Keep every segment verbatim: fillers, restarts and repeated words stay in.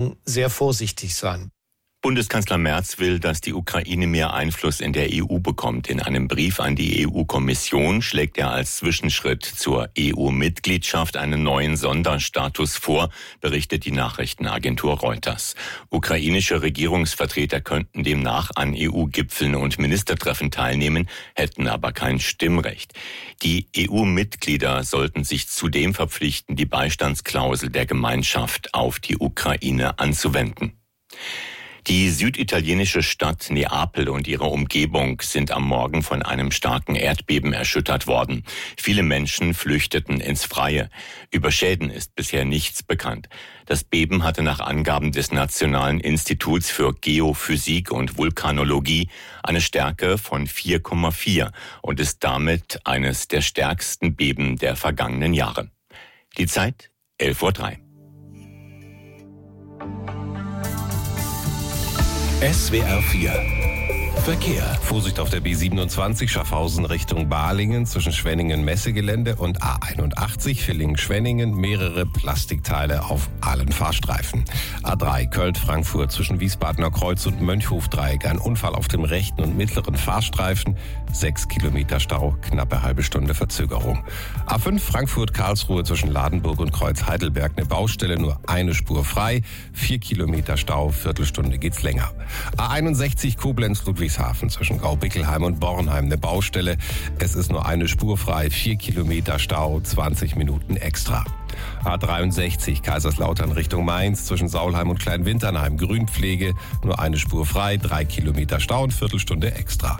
man sehr vorsichtig sein. Bundeskanzler Merz will, dass die Ukraine mehr Einfluss in der E U bekommt. In einem Brief an die E U-Kommission schlägt er als Zwischenschritt zur E U-Mitgliedschaft einen neuen Sonderstatus vor, berichtet die Nachrichtenagentur Reuters. Ukrainische Regierungsvertreter könnten demnach an E U-Gipfeln und Ministertreffen teilnehmen, hätten aber kein Stimmrecht. Die E U-Mitglieder sollten sich zudem verpflichten, die Beistandsklausel der Gemeinschaft auf die Ukraine anzuwenden. Die süditalienische Stadt Neapel und ihre Umgebung sind am Morgen von einem starken Erdbeben erschüttert worden. Viele Menschen flüchteten ins Freie. Über Schäden ist bisher nichts bekannt. Das Beben hatte nach Angaben des Nationalen Instituts für Geophysik und Vulkanologie eine Stärke von vier Komma vier und ist damit eines der stärksten Beben der vergangenen Jahre. Die Zeit elf Uhr drei. S W R vier Verkehr. Vorsicht auf der B siebenundzwanzig Schaffhausen Richtung Balingen zwischen Schwenningen-Messegelände und A einundachtzig Villingen-Schwenningen mehrere Plastikteile auf allen Fahrstreifen. A drei Köln-Frankfurt zwischen Wiesbadener Kreuz und Mönchhof-Dreieck ein Unfall auf dem rechten und mittleren Fahrstreifen. Sechs Kilometer Stau, knappe halbe Stunde Verzögerung. A fünf Frankfurt-Karlsruhe zwischen Ladenburg und Kreuz-Heidelberg eine Baustelle, nur eine Spur frei. Vier Kilometer Stau, Viertelstunde geht's länger. A einundsechzig Koblenz-Ludwigshafen zwischen Gaubickelheim und Bornheim eine Baustelle. Es ist nur eine Spur frei, vier Kilometer Stau, zwanzig Minuten extra. A dreiundsechzig Kaiserslautern Richtung Mainz zwischen Saulheim und Kleinwinternheim Grünpflege, nur eine Spur frei, drei Kilometer Stau und Viertelstunde extra.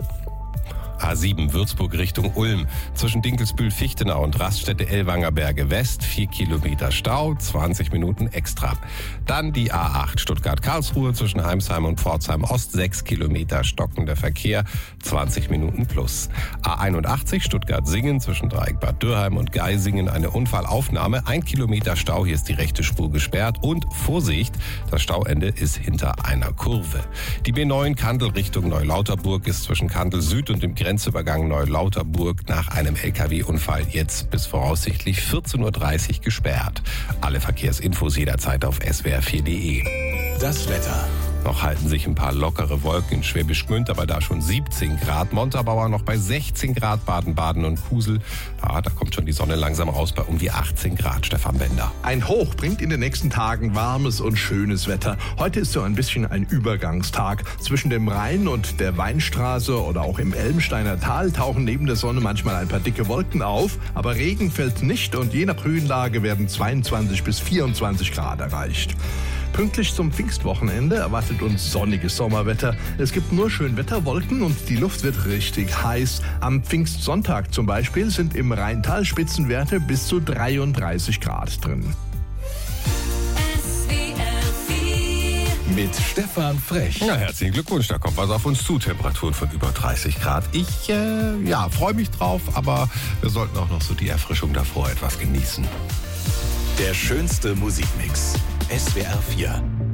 A sieben Würzburg Richtung Ulm zwischen Dinkelsbühl-Fichtenau und Raststätte Ellwanger Berge West, vier Kilometer Stau, zwanzig Minuten extra. Dann die A acht Stuttgart-Karlsruhe zwischen Heimsheim und Pforzheim Ost, sechs Kilometer stockender Verkehr, zwanzig Minuten plus. A einundachtzig Stuttgart-Singen zwischen Dreieck Bad Dürrheim und Geisingen eine Unfallaufnahme, ein Kilometer Stau, hier ist die rechte Spur gesperrt und Vorsicht, das Stauende ist hinter einer Kurve. Die B neun Kandel Richtung Neulauterburg ist zwischen Kandel Süd und dem Grenzübergang Neulauterburg nach einem L K W-Unfall jetzt bis voraussichtlich vierzehn Uhr dreißig gesperrt. Alle Verkehrsinfos jederzeit auf S W R vier punkt de. Das Wetter. Noch halten sich ein paar lockere Wolken in Schwäbisch Gmünd, aber da schon siebzehn Grad. Montabaur noch bei sechzehn Grad, Baden-Baden und Kusel. Ah, da kommt schon die Sonne langsam raus bei um die achtzehn Grad. Stefan Bender. Ein Hoch bringt in den nächsten Tagen warmes und schönes Wetter. Heute ist so ein bisschen ein Übergangstag. Zwischen dem Rhein und der Weinstraße oder auch im Elmsteiner Tal tauchen neben der Sonne manchmal ein paar dicke Wolken auf. Aber Regen fällt nicht und je nach Höhenlage werden zweiundzwanzig bis vierundzwanzig Grad erreicht. Pünktlich zum Pfingstwochenende erwartet uns sonniges Sommerwetter. Es gibt nur Schönwetterwolken und die Luft wird richtig heiß. Am Pfingstsonntag zum Beispiel sind im Rheintal Spitzenwerte bis zu dreiunddreißig Grad drin. Mit Stefan Frech. Ja, herzlichen Glückwunsch, da kommt was auf uns zu. Temperaturen von über dreißig Grad. Ich äh, ja, freue mich drauf, aber wir sollten auch noch so die Erfrischung davor etwas genießen. Der schönste Musikmix. S W R vier.